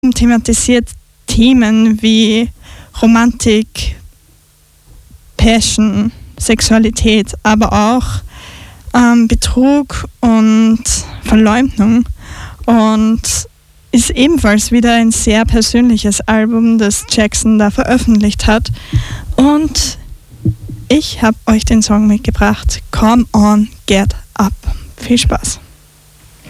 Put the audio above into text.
thematisiert Themen wie Romantik, Passion, Sexualität, aber auch Betrug und Verleumdung und ist ebenfalls wieder ein sehr persönliches Album, das Jackson da veröffentlicht hat. Und ich habe euch den Song mitgebracht, Come On, Get Up. Viel Spaß.